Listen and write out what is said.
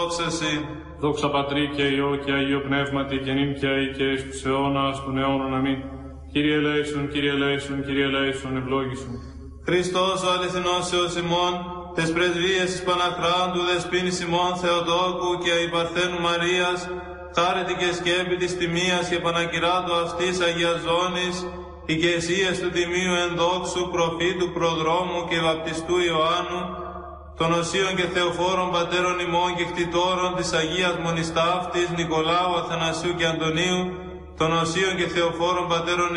δόξαση. Δόξα Πατρί και Υιό και Αγίο Πνεύματι και νυν και αεί και εις τους αιώνας των αιώνων. Αμήν. Κύριε ελέησον, Κύριε ελέησον, Κύριε ελέησον, ευλόγησον. Χριστός ο αληθινός Υιός ημών, τες πρεσβείες της Παναχράντου δεσποίνης ημών Θεοτόκου και η Παρθένου Μαρίας, χάρητη και σκέπη της τιμίας και πανακυράτου αυτής αγιαζώνης, οικεσίες του τιμίου ενδόξου προφήτου προδρόμου και βαπτιστού Ιωάννου, των οσίων και θεοφόρων πατέρων ημών και κτητόρων της Αγίας Μονιστάφτης Νικολάου, Αθανασίου και Αντωνίου, των οσίων και θεοφόρων πατέρων